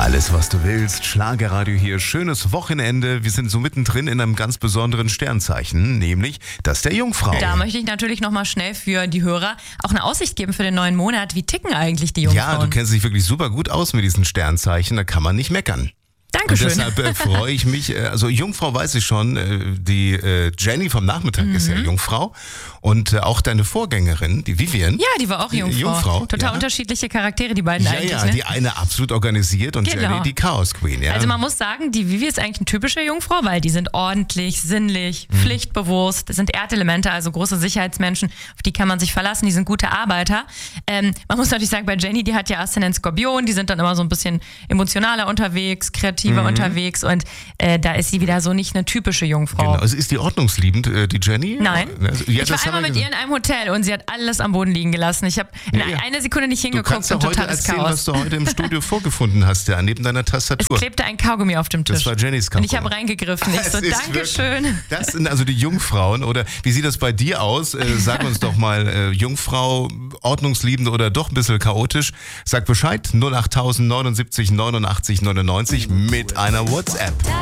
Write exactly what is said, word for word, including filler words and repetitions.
Alles, was du willst, Schlagerradio hier, schönes Wochenende. Wir sind so mittendrin in einem ganz besonderen Sternzeichen, nämlich das der Jungfrau. Da möchte ich natürlich nochmal schnell für die Hörer auch eine Aussicht geben für den neuen Monat. Wie ticken eigentlich die Jungfrauen? Ja, du kennst dich wirklich super gut aus mit diesen Sternzeichen, da kann man nicht meckern. Dankeschön. Und deshalb äh, freue ich mich, äh, also Jungfrau weiß ich schon, äh, die äh, Jenny vom Nachmittag mhm. ist ja Jungfrau und äh, auch deine Vorgängerin, die Vivian. Ja, die war auch Jungfrau. Jungfrau Total ja. unterschiedliche Charaktere, die beiden ja, eigentlich. Ja, ne? die eine absolut organisiert und genau. Jenny die Chaos Queen. Ja. Also man muss sagen, die Vivi ist eigentlich eine typische Jungfrau, weil die sind ordentlich, sinnlich, mhm. pflichtbewusst, das sind Erdelemente, also große Sicherheitsmenschen, auf die kann man sich verlassen, die sind gute Arbeiter. Ähm, man muss natürlich sagen, bei Jenny, die hat ja Aszendent Skorpion, die sind dann immer so ein bisschen emotionaler unterwegs, kreativer mhm. unterwegs. Und äh, da ist sie wieder so nicht eine typische Jungfrau. Genau. Also ist die ordnungsliebend, äh, die Jenny? Nein. Also, ja, ich war einmal mit ihr in einem Hotel und sie hat alles am Boden liegen gelassen. Ich habe in ja, ja. einer Sekunde nicht hingeguckt. Du kannst ja und heute totales erzählen, Chaos. was du heute im Studio vorgefunden hast, ja, neben deiner Tastatur. Es klebte ein Kaugummi auf dem Tisch. Das war Jennys Kaugummi. Und ich habe reingegriffen. Ich so, Dankeschön. Wirklich, das sind also die Jungfrauen. Oder wie sieht das bei dir aus? Äh, sag uns doch mal, äh, Jungfrau, ordnungsliebend oder doch ein bisschen chaotisch. Sag Bescheid, null acht neunundsiebzig neunundachtzig neunundneunzig mit einer WhatsApp.